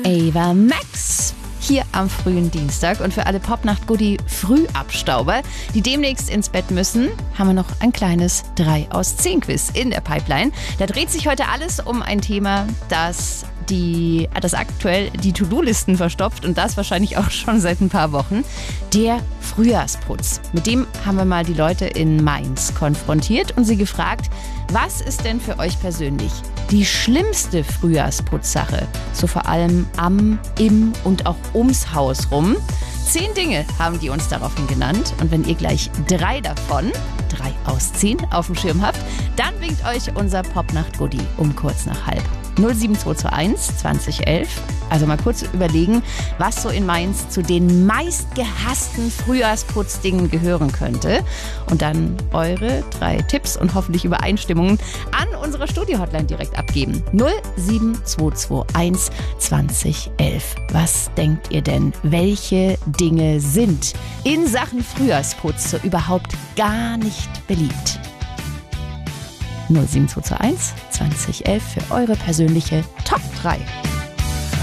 Ava Max hier am frühen Dienstag. Und für alle Popnacht-Goodie-Frühabstauber, die demnächst ins Bett müssen, haben wir noch ein kleines 3 aus 10 Quiz in der Pipeline. Da dreht sich heute alles um ein Thema, das aktuell die To-Do-Listen verstopft und das wahrscheinlich auch schon seit ein paar Wochen. Der Frühjahrsputz. Mit dem haben wir mal die Leute in Mainz konfrontiert und sie gefragt, was ist denn für euch persönlich die schlimmste Frühjahrsputzsache? So vor allem am, im und auch ums Haus rum. 10 Dinge haben die uns daraufhin genannt. Und wenn ihr gleich 3 davon, 3 aus 10, auf dem Schirm habt, dann winkt euch unser Popnacht-Goodie um kurz nach halb. 07221 2011. Also mal kurz überlegen, was so in Mainz zu den meistgehassten Frühjahrsputzdingen gehören könnte. Und dann eure 3 Tipps und hoffentlich Übereinstimmungen an unsere Studio-Hotline direkt abgeben. 07221 2011. Was denkt ihr denn, welche Dinge sind in Sachen Frühjahrsputz so überhaupt gar nicht beliebt? 07221 2011 für eure persönliche Top 3.